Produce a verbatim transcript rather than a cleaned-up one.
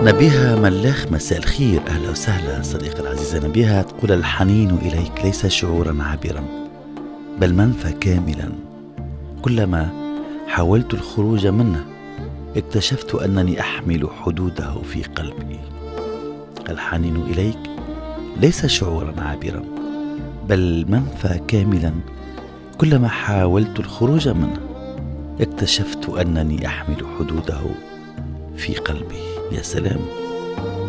نبيها ملاخ، مساء الخير، أهلا وسهلا صديقي العزيزة نبيها. تقول: الحنين إليك ليس شعورا عابرا بل منفى كاملا. كلما حاولت الخروج منه اكتشفت أنني أحمل حدوده في قلبي. الحنين إليك ليس شعورا عابرا بل منفى كاملا. كلما حاولت الخروج منه اكتشفت أنني أحمل حدوده في قلبي. يا سلام!